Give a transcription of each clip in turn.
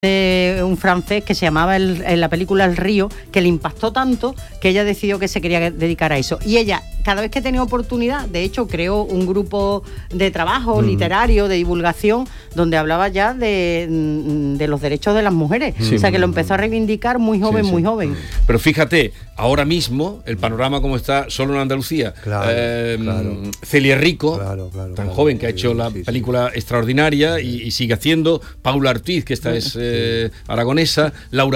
un francés que se llamaba en la película El Río, que le impactó tanto que ella decidió que se quería dedicar a eso. Y ella, cada vez que tenía oportunidad, de hecho, creó un grupo de trabajo literario, de divulgación, donde hablaba ya de los derechos de las mujeres. Sí. O sea, que lo empezó a reivindicar muy joven, muy joven. Pero fíjate, ahora mismo, el panorama como está solo en Andalucía, Celia Rico, tan joven, que ha hecho la película extraordinaria y sigue haciendo, Paula Ortiz, que esta es aragonesa, Laura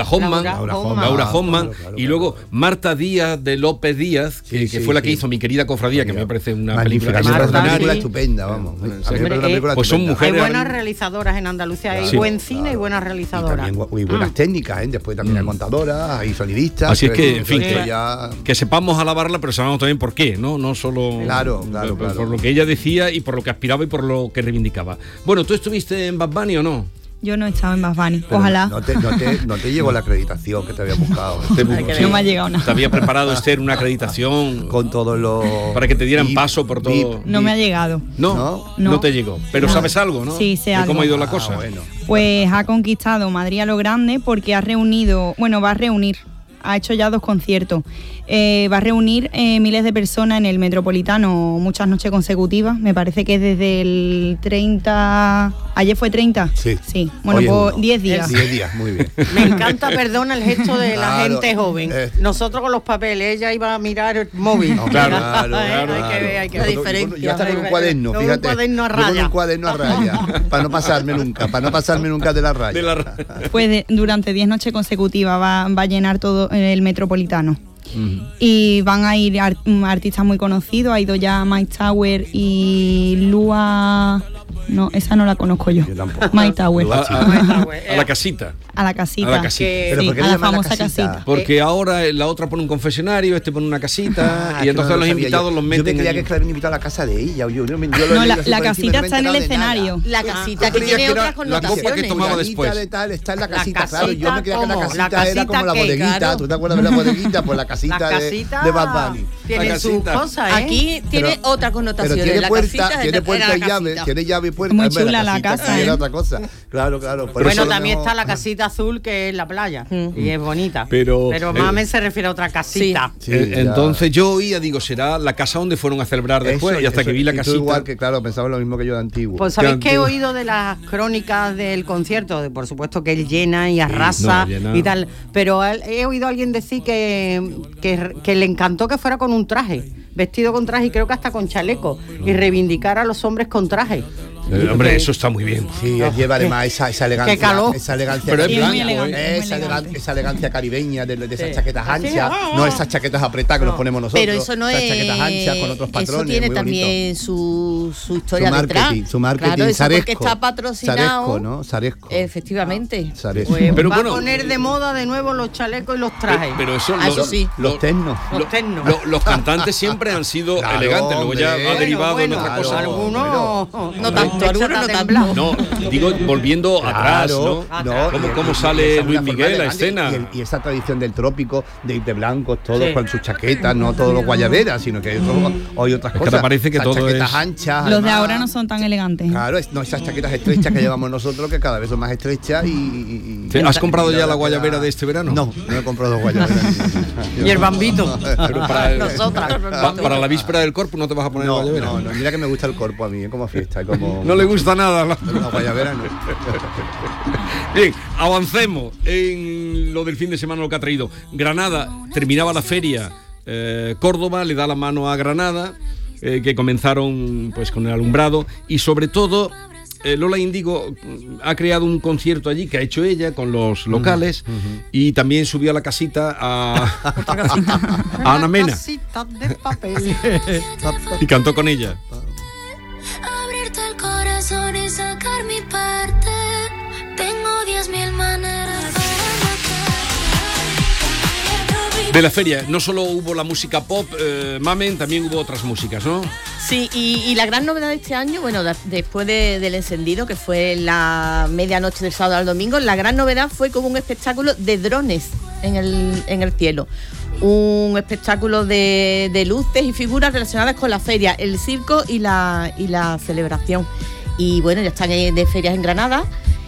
Hoffman, y luego Marta Díaz de López Díaz, que fue la que hizo Mi querida cofradía, que me parece una película extraordinaria. Estupenda, vamos. Pues son mujeres. Hay buenas realizadoras en Andalucía, hay buen cine y buenas realizadoras. Y buenas técnicas, después también hay contadoras, hay sonidistas. Así es que, en fin, que sepamos alabarla, pero sabemos también por qué, no solo por lo que ella decía y por lo que aspiraba y por lo que reivindicaba. Bueno, ¿tú estuviste en Bad Bunny o no? Yo no he estado en Bad Bunny, ojalá. No te llegó la acreditación que te había buscado. No me ha llegado nada. ¿Te había preparado, Esther, una acreditación? Con todos los... Para que te dieran paso por todo. No me ha llegado. No te llegó. Pero sabes algo, ¿no? Sí, sé algo. ¿Cómo ha ido la cosa? Bueno. Pues ha conquistado Madrid a lo grande porque va a reunir. Ha hecho ya 2 conciertos. Va a reunir miles de personas en el Metropolitano muchas noches consecutivas. Me parece que es desde el 30... ¿Ayer fue 30? Sí. Bueno, pues 10 días. 10 días, muy bien. Me encanta, perdona, el gesto de la gente joven. Nosotros con los papeles, ella iba a mirar el móvil. Claro. Hay que ver la diferencia. Yo hasta con un cuaderno, fíjate. Con un cuaderno a raya. Para no pasarme nunca de la raya. Pues durante 10 noches consecutivas va a llenar todo el Metropolitano. Y van a ir artistas muy conocidos. Ha ido ya Mike Tower y Lua. No, esa no la conozco yo. Mike Tower. A la casita. A la casita. Sí, a la famosa casita. Porque ahora la otra pone un confesionario, este pone una casita, y entonces los invitados los meten. Yo me creía que habían invitado a la casa de ella. La casita está en el escenario. La casita que tiene otras connotaciones. La copa que tomaba después. Está en la casita, claro. Yo me creía que la casita era como la bodeguita. ¿Tú te acuerdas de la bodeguita? Pues la casita de Bad Bunny. Tiene sus cosas, Aquí tiene otra connotación. Tiene puerta y llave. Tiene llave y puerta. Muy chula la casa. Era otra cosa. Claro. Bueno, también está la casita azul, que es la playa. Y es bonita. Pero Mamen se refiere a otra casita. Entonces yo oía, digo, será la casa donde fueron a celebrar después. Y hasta que vi la casita. Igual que, claro, pensaba lo mismo que yo de antiguo. Pues sabéis que he oído de las crónicas del concierto, por supuesto que él llena y arrasa y tal. Pero he oído a alguien decir que le encantó que fuera con un traje, vestido con traje, y creo que hasta con chaleco, y reivindicar a los hombres con traje. Hombre, eso está muy bien. Sí, él lleva además esa elegancia. Qué calor. Esa elegancia. Pero es blanco, esa elegancia caribeña de esas chaquetas anchas, no esas chaquetas apretadas que nos ponemos nosotros. Pero eso no es. Chaquetas anchas con otros patrones. Eso tiene muy también su historia detrás. Su marketing. Claro, eso Saresco, porque está patrocinado. Saresco, ¿no? Saresco. Efectivamente. Saresco. Pues pero va bueno, a poner de moda de nuevo los chalecos y los trajes. Pero eso sí. Los ternos. Los cantantes siempre han sido elegantes, luego ya ha derivado en otra cosa. Algunos no tanto, algunos no tanto. No, digo, volviendo atrás, ¿no? ¿Cómo sale Luis Miguel a escena? Y esa tradición del trópico, de ir de blancos, todos con sus chaquetas, no todos los guayaberas, sino que hay otras cosas. Que te parece que todo chaquetas es... anchas. Los de ahora no son tan elegantes. Claro, esas chaquetas estrechas que llevamos nosotros, que cada vez son más estrechas y ¿Has comprado ya la guayabera de este verano? No he comprado guayaberas. Y el bambito. Pero para la víspera del Corpus no te vas a poner guayabera. No, mira que me gusta el cuerpo a mí, como fiesta. No le gusta nada. La guayabera no. Bien, avancemos en lo del fin de semana, lo que ha traído. Granada, terminaba la feria. Córdoba le da la mano a Granada, que comenzaron pues con el alumbrado. Y sobre todo, Lola Índigo ha creado un concierto allí que ha hecho ella con los locales, y también subió a la casita a Ana Mena. Casita de papel. Y cantó con ella. Abrirte el corazón y sacar mi parte. Tengo 10.000 maneras para De la feria no solo hubo la música pop, Mamen, también hubo otras músicas, ¿no? Sí, y la gran novedad de este año, bueno, después del encendido, que fue la medianoche del sábado al domingo, la gran novedad fue como un espectáculo de drones en el cielo. Un espectáculo de luces y figuras relacionadas con la feria, el circo y la celebración. Y bueno, ya están de ferias en Granada.